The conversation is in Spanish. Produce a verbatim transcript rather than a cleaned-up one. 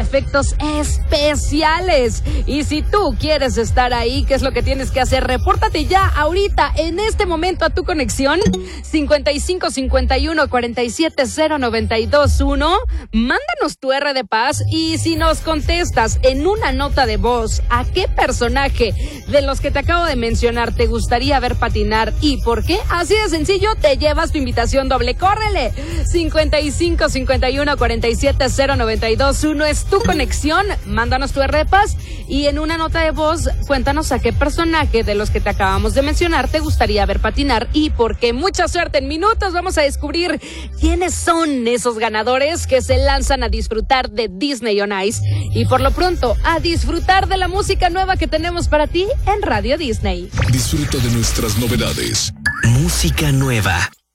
efectos especiales. Y si tú quieres estar ahí, ¿qué es lo que tienes que hacer? Repórtate ya ahorita, en este momento, a tu conexión cincuenta y cinco cincuenta y uno cuarenta y siete cero noventa y dos uno. Mándanos tu R de Paz y si nos contestas en una nota de voz a qué personaje de los que te acabo de mencionar te gustaría ver patinar y por qué, así de sencillo, te llevas tu invitación doble. ¡Córrele! cincuenta y cinco cincuenta y uno cuarenta y siete cero noventa y dos uno es tu conexión. Mándanos tu R de Paz y en una nota de voz cuéntanos a qué personaje de los que te acabamos de mencionar te gustaría ver patinar y por qué. Mucha suerte. En minutos vamos a descubrir quiénes son esos ganadores que se lanzan a disfrutar de Disney on Ice y por lo pronto a disfrutar de la música nueva que tenemos para ti en Radio Disney. Disfruta de nuestras novedades. Música nueva.